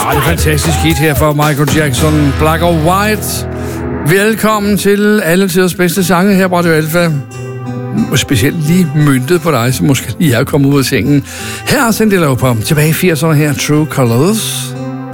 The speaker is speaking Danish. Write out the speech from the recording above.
Det er fantastisk hit her fra Michael Jackson, Black or White. Velkommen til alle tiders bedste sange her på Radio Alfa. Specielt lige myntet på dig, som måske lige er kommet ud af sengen. Her er Cyndi Lauper tilbage i 80'erne her, True Colors.